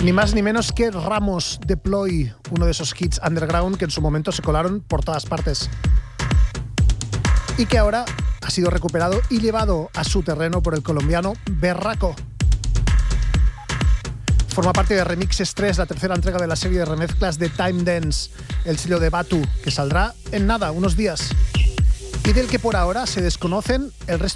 Ni más ni menos que Ramos Deploy, uno de esos hits underground que en su momento se colaron por todas partes y que ahora ha sido recuperado y llevado a su terreno por el colombiano Berraco. Forma parte de Remixes 3, la tercera entrega de la serie de remezclas de Time Dance, el sello de Batu, que saldrá en nada, unos días, y del que por ahora se desconocen el resto